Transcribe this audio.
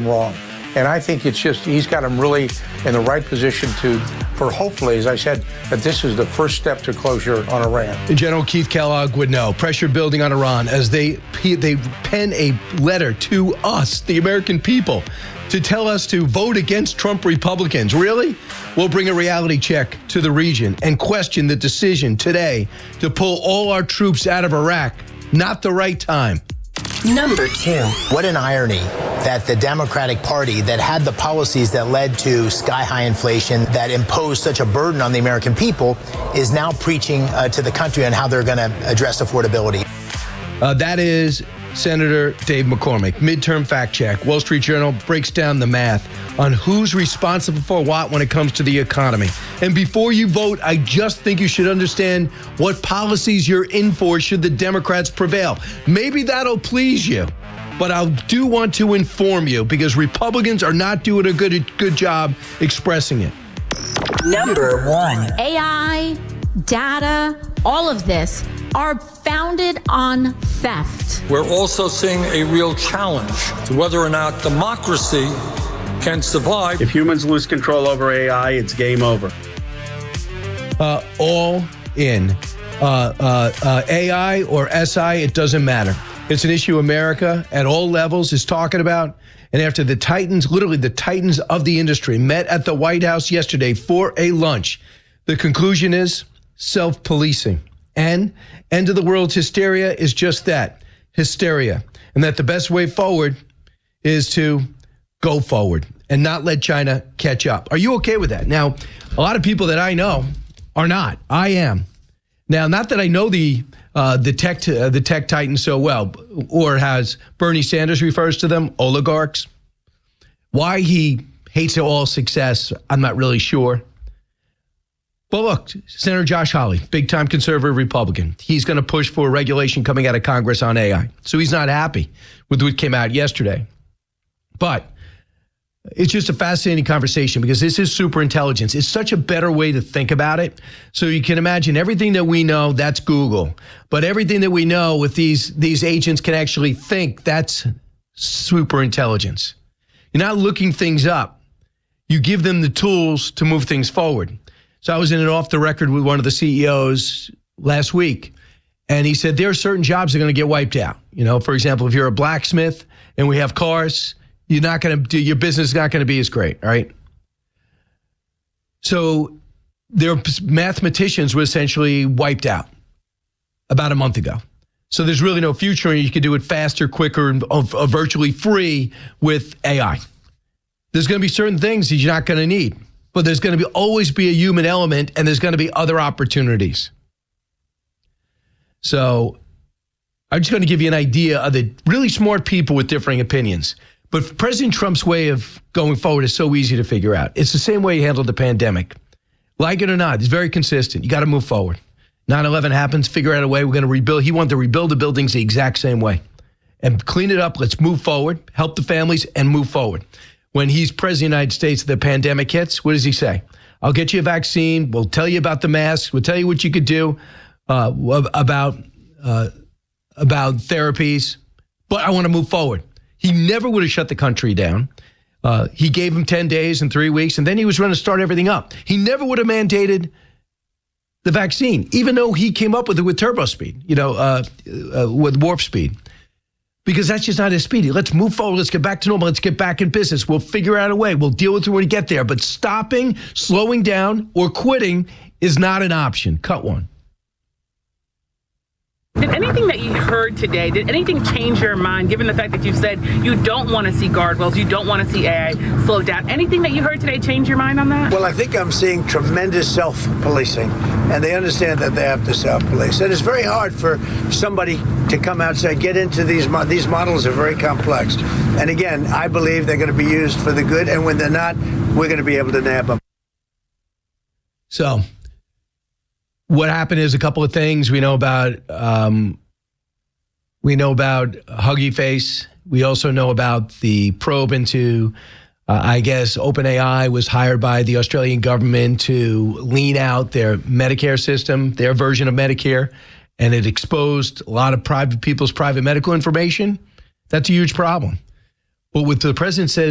wrong. And I think it's just, he's got him really in the right position for hopefully, as I said, that this is the first step to closure on Iran. General Keith Kellogg would know. Pressure building on Iran as they pen a letter to us, the American people, to tell us to vote against Trump Republicans. Really? We'll bring a reality check to the region and question the decision today to pull all our troops out of Iraq. Not the right time. Number 2. What an irony that the Democratic Party that had the policies that led to sky-high inflation, that imposed such a burden on the American people, is now preaching to the country on how they're going to address affordability. That is Senator Dave McCormick. Midterm fact check. Wall Street Journal breaks down the math on who's responsible for what when it comes to the economy. And before you vote, I just think you should understand what policies you're in for should the Democrats prevail. Maybe that'll please you, but I do want to inform you because Republicans are not doing a good job expressing it. Number 1. AI, data, all of this are founded on theft. We're also seeing a real challenge to whether or not democracy can survive. If humans lose control over AI, it's game over. All in. AI or SI, it doesn't matter. It's an issue America at all levels is talking about. And after the titans, literally the titans of the industry, met at the White House yesterday for a lunch, the conclusion is self-policing. And end of the world's hysteria is just that, hysteria. And that the best way forward is to go forward and not let China catch up. Are you okay with that? Now, a lot of people that I know are not. I am. Now, not that I know the tech titans so well, or as Bernie Sanders refers to them, oligarchs. Why he hates all success, I'm not really sure. But look, Senator Josh Hawley, big-time conservative Republican, he's going to push for regulation coming out of Congress on AI. So he's not happy with what came out yesterday. But it's just a fascinating conversation because this is super intelligence. It's such a better way to think about it. So you can imagine everything that we know, that's Google. But everything that we know with these agents can actually think, that's super intelligence. You're not looking things up. You give them the tools to move things forward. So I was in an off the record with one of the CEOs last week, and he said there are certain jobs that are going to get wiped out. You know, for example, if you're a blacksmith and we have cars, you're not going to do, your business is not going to be as great, right? So their mathematicians were essentially wiped out about a month ago. So there's really no future, and you can do it faster, quicker, and virtually free with AI. There's going to be certain things that you're not going to need. But there's going to always be a human element, and there's going to be other opportunities. So I'm just going to give you an idea of the really smart people with differing opinions. But President Trump's way of going forward is so easy to figure out. It's the same way he handled the pandemic. Like it or not, it's very consistent. You got to move forward. 9/11 happens, figure out a way. We're going to rebuild. He wanted to rebuild the buildings the exact same way and clean it up. Let's move forward, help the families, and move forward. When he's president of the United States, the pandemic hits, what does he say? I'll get you a vaccine. We'll tell you about the masks. We'll tell you what you could do about therapies. But I want to move forward. He never would have shut the country down. He gave him 10 days and 3 weeks, and then he was going to start everything up. He never would have mandated the vaccine, even though he came up with it with turbo speed, with warp speed. Because that's just not his speed. Let's move forward. Let's get back to normal. Let's get back in business. We'll figure out a way. We'll deal with it when we get there. But stopping, slowing down, or quitting is not an option. Cut one. Did anything that you heard today, did anything change your mind, given the fact that you said you don't want to see guardrails, you don't want to see AI slow down? Anything that you heard today change your mind on that? Well, I think I'm seeing tremendous self-policing, and they understand that they have to self-police. And it's very hard for somebody to come out and say, get into these models are very complex. And again, I believe they're going to be used for the good, and when they're not, we're going to be able to nab them. So what happened is a couple of things we know about. Huggy Face. We also know about the probe into, OpenAI was hired by the Australian government to lean out their Medicare system, their version of Medicare, and it exposed a lot of people's private medical information. That's a huge problem. But what the president says